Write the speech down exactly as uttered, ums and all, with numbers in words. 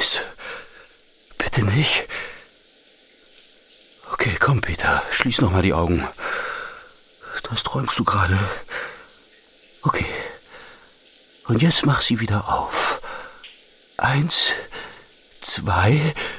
Scheiße. Bitte nicht. Okay, komm, Peter, schließ noch mal die Augen. Das träumst du gerade. Okay. Und jetzt mach sie wieder auf. Eins, zwei